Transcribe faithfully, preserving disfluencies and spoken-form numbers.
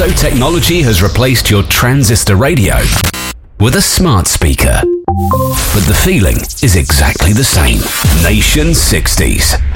technology has replaced your transistor radio with a smart speaker. But the feeling is exactly the same. Nation sixties.